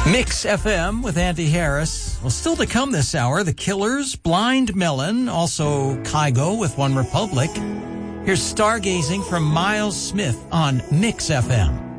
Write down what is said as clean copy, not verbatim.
Mix FM with Andy Harris. Well, still to come this hour, The Killers, Blind Melon, also Kygo with One Republic. Here's Stargazing from Miles Smith on Mix FM.